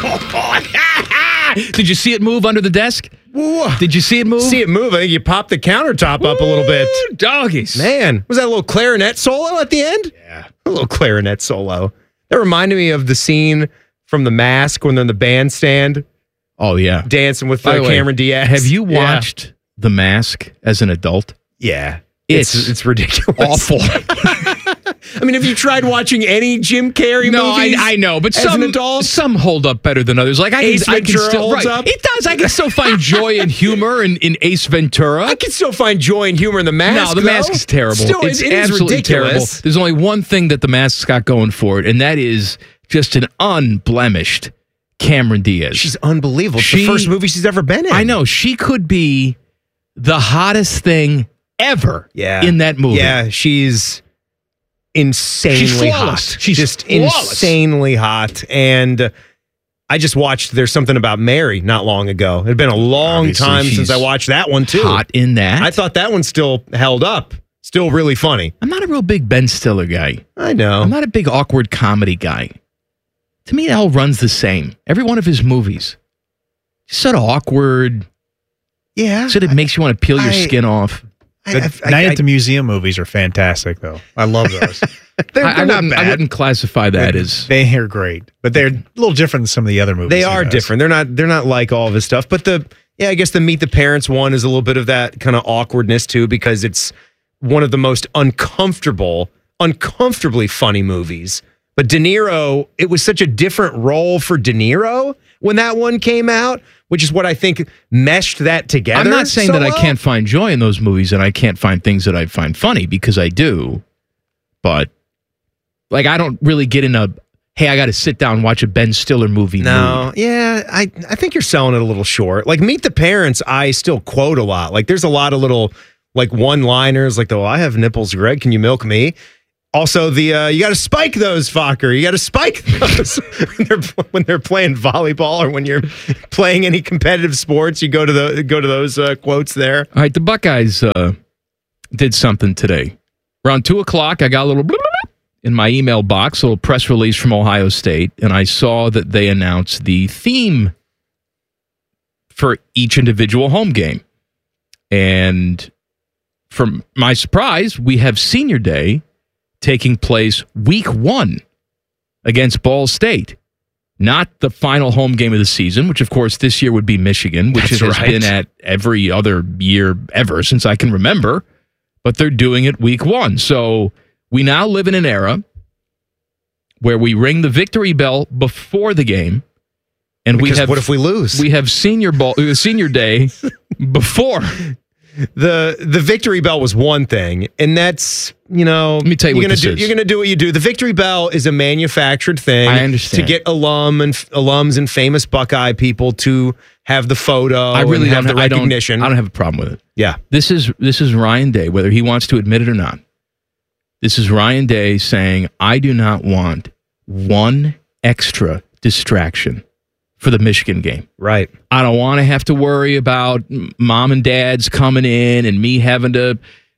Did you see it move under the desk? Whoa. Did you see it move? See it move. I think you popped the countertop up a little bit. Doggies. Man, was that a little clarinet solo at the end? Yeah. A little clarinet solo. That reminded me of the scene from The Mask when they're in the bandstand Oh, yeah. dancing with By the way, Cameron Diaz. Have you watched The Mask as an adult? Yeah. It's ridiculous. Awful. I mean, have you tried watching any Jim Carrey movies? I know, but as an adult? some hold up better than others. Like Ace I can Ventura still holds up? It does. I can still find joy and humor in Ace Ventura. I can still find joy and humor in The Mask. No, The Mask is terrible. Still, it's it is absolutely ridiculous. terrible. There's only one thing that The Mask's got going for it, and that is just an unblemished Cameron Diaz. She's unbelievable. It's the first movie she's ever been in. I know. She could be the hottest thing ever in that movie. Yeah, she's insanely hot. She's just flawless. insanely hot. And I just watched There's Something About Mary not long ago. It had been a long Obviously, time since she's I watched that one, too. Hot in that. I thought that one still held up. Still really funny. I'm not a real big Ben Stiller guy. I know. I'm not a big awkward comedy guy. To me, it all runs the same. Every one of his movies. Just sort of awkward. Yeah. Sort of makes you want to peel your skin off. Night at the Museum movies are fantastic, though. I love those. They're not bad. I wouldn't classify that as... They are great, but they're a little different than some of the other movies. They are different. They're not like all of his stuff. But I guess the Meet the Parents one is a little bit of that kind of awkwardness too, because it's one of the most uncomfortably funny movies. But De Niro, it was such a different role for De Niro when that one came out, which is what I think meshed that together. I'm not saying so that I well. can't find joy in those movies and I can't find things that I find funny, because I do. But like, I don't really get in a, hey, I got to sit down and watch a Ben Stiller movie. No, mood. yeah, I think you're selling it a little short. Like Meet the Parents, I still quote a lot. Like there's a lot of little like one-liners, like, I have nipples, Greg, can you milk me? Also, you got to spike those, Fokker. You got to spike those when they're playing volleyball or when you're playing any competitive sports. You go to those quotes there. All right, the Buckeyes did something today. Around 2:00, I got a little in my email box, a little press release from Ohio State, and I saw that they announced the theme for each individual home game. And from my surprise, we have Senior Day taking place week 1 against Ball State. Not the final home game of the season, which of course this year would be Michigan, which That's it has right. been at every other year ever since I can remember. But they're doing it week 1. So we now live in an era where we ring the victory bell before the game. And Because what if we lose? We have Senior Day before. The victory bell was one thing, and that's, let me tell you what this is. You're going to do what you do. The victory bell is a manufactured thing. I understand. To get alums and famous Buckeye people to have the photo and have the recognition. I don't have a problem with it. Yeah. This is Ryan Day, whether he wants to admit it or not. This is Ryan Day saying, I do not want one extra distraction for the Michigan game. Right. I don't want to have to worry about mom and dad's coming in and me having to,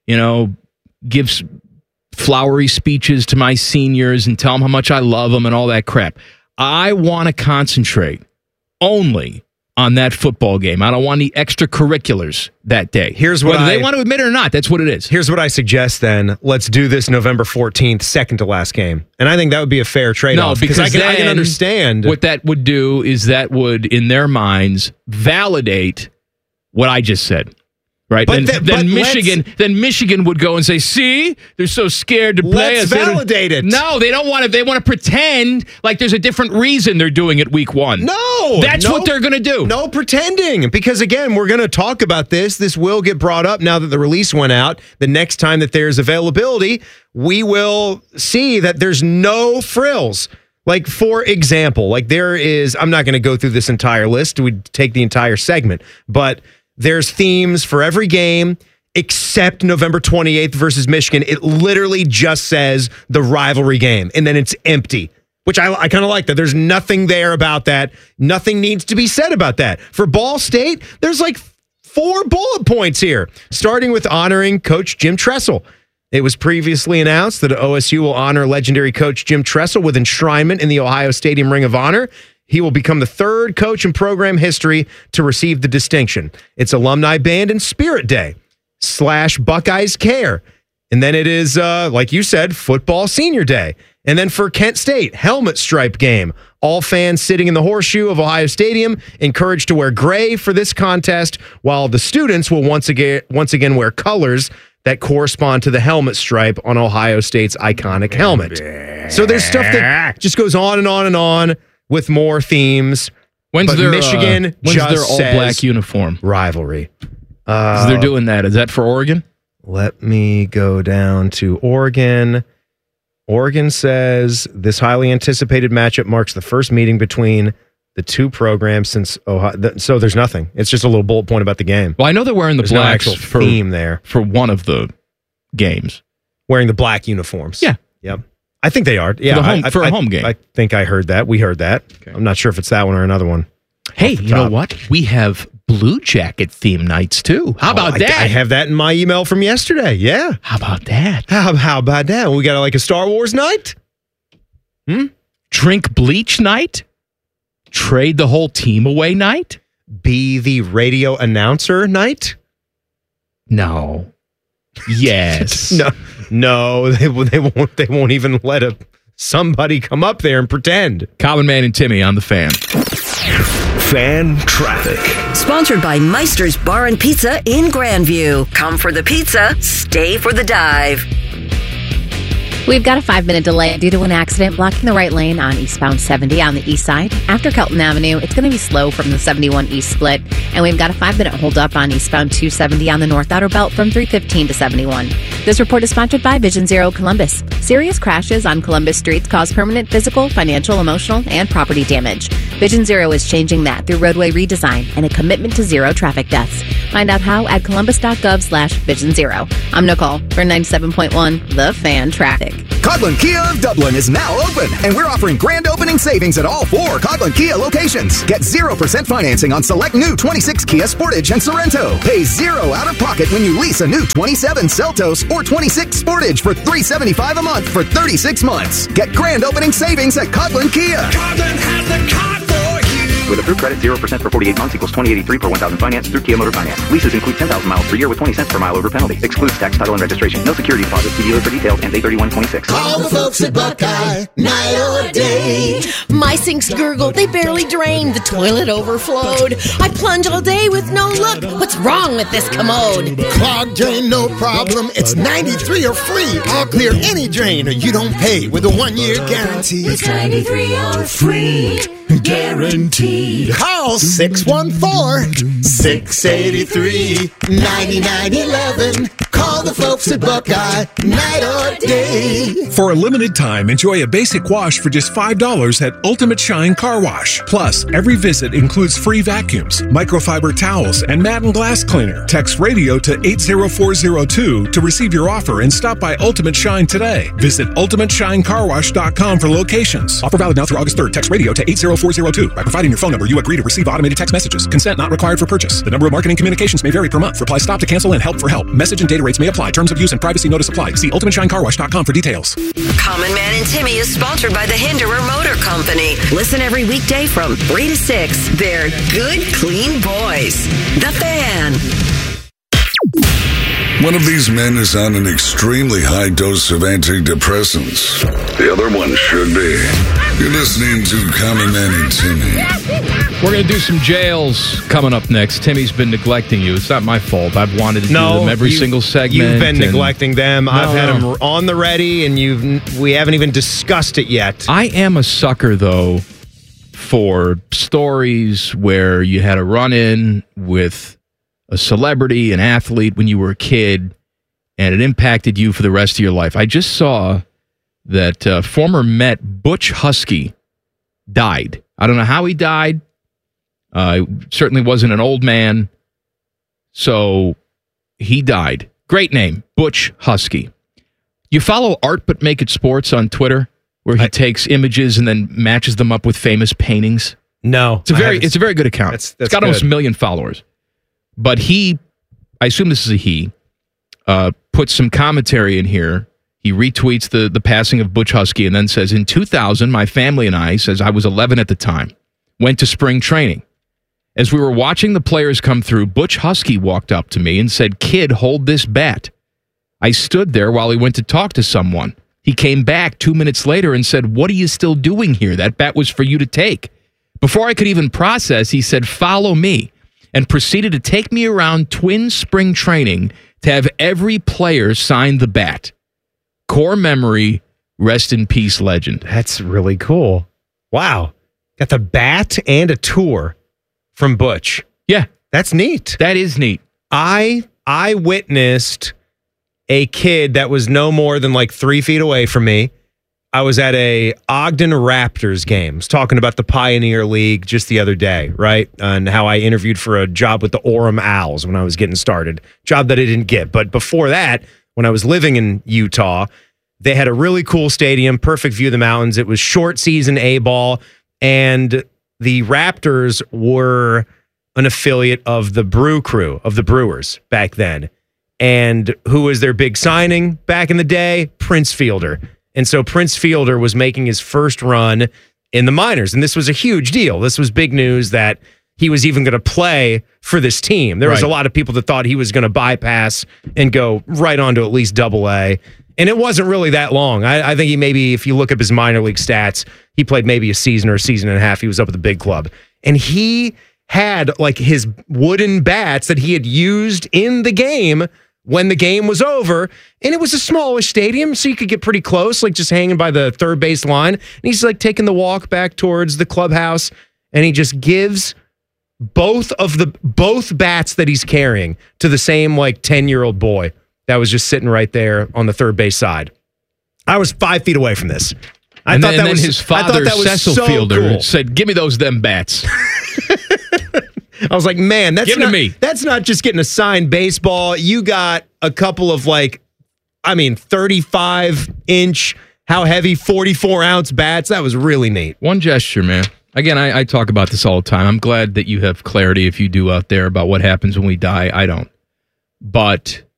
give flowery speeches to my seniors and tell them how much I love them and all that crap. I want to concentrate only on that football game. I don't want any extracurriculars that day. Here's what Whether they want to admit it or not, that's what it is. Here's what I suggest then. Let's do this November 14th, second to last game. And I think that would be a fair trade-off. No, because I can understand. What that would do is that would, in their minds, validate what I just said. Right? But then Michigan would go and say, see, they're so scared to play Let's us. validate it. No, they don't want to. They want to pretend like there's a different reason they're doing it week 1. No. That's what they're going to do. No pretending. Because, again, we're going to talk about this. This will get brought up now that the release went out. The next time that there's availability, we will see that there's no frills. Like, for example, there is, I'm not going to go through this entire list. We'd take the entire segment. But there's themes for every game except November 28th versus Michigan. It literally just says the rivalry game, and then it's empty, which I kind of like that. There's nothing there about that. Nothing needs to be said about that. For Ball State, there's 4 bullet points here, starting with honoring Coach Jim Tressel. It was previously announced that OSU will honor legendary coach Jim Tressel with enshrinement in the Ohio Stadium Ring of Honor. He will become the third coach in program history to receive the distinction. It's Alumni Band and Spirit Day / Buckeyes Care. And then it is, like you said, Football Senior Day. And then for Kent State, Helmet Stripe Game. All fans sitting in the horseshoe of Ohio Stadium encouraged to wear gray for this contest, while the students will once again wear colors that correspond to the helmet stripe on Ohio State's iconic helmet. So there's stuff that just goes on and on and on with more themes. When's their Michigan all-black uniform rivalry? They're doing that. Is that for Oregon? Let me go down to Oregon. Oregon says this highly anticipated matchup marks the first meeting between the two programs since Ohio. So there's nothing. It's just a little bullet point about the game. Well, I know they're wearing the blacks no actual theme there for one of the games. Wearing the black uniforms. Yeah. Yep. I think they are. Yeah. For a home game. I think I heard that. We heard that. Okay. I'm not sure if it's that one or another one. Hey, you know what? We have Blue Jacket theme nights too. How about that? I have that in my email from yesterday. Yeah. How about that? How about that? We got like a Star Wars night? Drink bleach night? Trade the whole team away night? Be the radio announcer night? No. Yes. No, they won't even let somebody come up there and pretend. Common Man and Timmy on the Fan. Fan Traffic. Sponsored by Meister's Bar and Pizza in Grandview. Come for the pizza, stay for the dive. We've got a 5-minute delay due to an accident blocking the right lane on eastbound 70 on the east side. After Kelton Avenue, it's going to be slow from the 71 east split. And we've got a 5-minute holdup on eastbound 270 on the north outer belt from 315 to 71. This report is sponsored by Vision Zero Columbus. Serious crashes on Columbus streets cause permanent physical, financial, emotional, and property damage. Vision Zero is changing that through roadway redesign and a commitment to zero traffic deaths. Find out how at columbus.gov/Vision Zero. I'm Nicole for 97.1 The Fan Traffic. Coghlan Kia of Dublin is now open, and we're offering grand opening savings at all 4 Coghlan Kia locations. Get 0% financing on select new 26 Kia Sportage and Sorrento. Pay 0 out of pocket when you lease a new 27 Seltos or 26 Sportage for $375 a month for 36 months. Get grand opening savings at Coghlan Kia. Coghlan has the car for you. With approved credit, 0% for 48 months equals $20.83 per 1,000 finance through Kia Motor Finance. Leases include 10,000 miles per year with 20 cents per mile over penalty. Excludes tax, title, and registration. No security deposit. See dealer for details. Ends 8/31/26. Call the folks at Buckeye, night or day. My sinks gurgled, they barely drained. The toilet overflowed. I plunge all day with no luck. What's wrong with this commode? Clogged drain, no problem. It's 93 or free. I'll clear any drain or you don't pay with a 1-year guarantee. It's 93 or free. Guaranteed. Call 614-683-9911. Call the folks at Buckeye, night or day. For a limited time, enjoy a basic wash for just $5 at Ultimate Shine Car Wash. Plus, every visit includes free vacuums, microfiber towels, and mat and glass cleaner. Text radio to 80402 to receive your offer and stop by Ultimate Shine today. Visit ultimateshinecarwash.com for locations. Offer valid now through August 3rd. Text radio to 80402. By providing your phone number, you agree to receive automated text messages. Consent not required for purchase. The number of marketing communications may vary per month. Reply stop to cancel and help for help. Message and data rates may apply. Terms of use and privacy notice apply. See ultimateshinecarwash.com for details. Common Man and Timmy is sponsored by the Hinderer Motor Company. Listen every weekday from 3 to 6. They're good, clean boys. The Fan. One of these men is on an extremely high dose of antidepressants. The other one should be. You're listening to Common Man and Timmy. We're going to do some jails coming up next. Timmy's been neglecting you. It's not my fault. I've wanted to do them every single segment. You've been neglecting them. I've had them on the ready, and we haven't even discussed it yet. I am a sucker, though, for stories where you had a run-in with a celebrity, an athlete when you were a kid, and it impacted you for the rest of your life. I just saw that former Met Butch Husky died. I don't know how he died. Certainly wasn't an old man. So he died. Great name, Butch Husky. You follow Art But Make It Sports on Twitter, where he takes images and then matches them up with famous paintings? No. It's a very good account. It's got almost 1 million followers. But I assume this is a he, put some commentary in here. He retweets the passing of Butch Husky and then says, in 2000, my family and I, says I was 11 at the time, went to spring training. As we were watching the players come through, Butch Husky walked up to me and said, "Kid, hold this bat." I stood there while he went to talk to someone. He came back 2 minutes later and said, "What are you still doing here? That bat was for you to take." Before I could even process, he said, "Follow me," and proceeded to take me around Twins spring training to have every player sign the bat. Core memory, rest in peace, legend. That's really cool. Wow. Got the bat and a tour from Butch. Yeah. That's neat. That is neat. I witnessed a kid that was no more than like 3 feet away from me. I was at a Ogden Raptors game. I was talking about the Pioneer League just the other day, right? And how I interviewed for a job with the Orem Owls when I was getting started. Job that I didn't get. But before that, when I was living in Utah, they had a really cool stadium, perfect view of the mountains. It was short season A-ball, and the Raptors were an affiliate of the Brew Crew, of the Brewers back then. And who was their big signing back in the day? Prince Fielder. And so Prince Fielder was making his first run in the minors. And this was a huge deal. This was big news that he was even going to play for this team. There was a lot of people that thought he was going to bypass and go right on to at least AA. And it wasn't really that long. I think he maybe, if you look up his minor league stats, he played maybe a season or a season and a half. He was up at the big club. And he had like his wooden bats that he had used in the game when the game was over. And it was a smallish stadium, so you could get pretty close, like just hanging by the third base line. And he's like taking the walk back towards the clubhouse, and he just gives both bats that he's carrying to the same like 10-year-old boy that was just sitting right there on the third base side. I was 5 feet away from this. I thought that was his father, Cecil so Fielder, cool. said, "Give me them bats." I was like, man, that's Give not to me. That's not just getting a signed baseball. You got a couple of 35-inch, how heavy, 44-ounce bats. That was really neat. One gesture, man. Again, I talk about this all the time. I'm glad that you have clarity, if you do out there, about what happens when we die. I don't. But